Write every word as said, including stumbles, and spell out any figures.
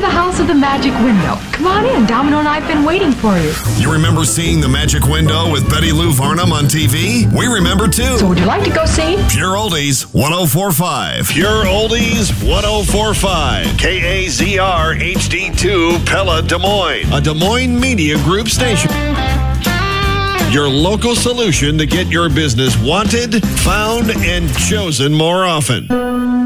the House of the Magic Window. Come on in. Domino and I have been waiting for you. You remember seeing The Magic Window with Betty Lou Varnum on T V? We remember too. So would you like to go see? Pure Oldies one oh four point five. Pure Oldies one oh four point five. K A Z R H D two Pella, Des Moines. A Des Moines Media Group station. Your local solution to get your business wanted, found, and chosen more often.